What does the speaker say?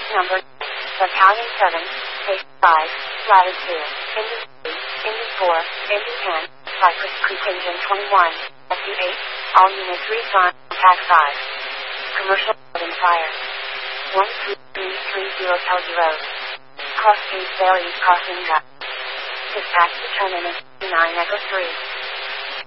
Number Battalion 7, Base 5, Latitude, Indy 3, Indy 4, Indy 10, Cypress Creek Engine 21, SU-8, all units refund, Tag 5. Commercial and fire. 13330 Kelly Road. Cross Street Valley Crossing Drive. Dispatch determinant 9 Echo 3.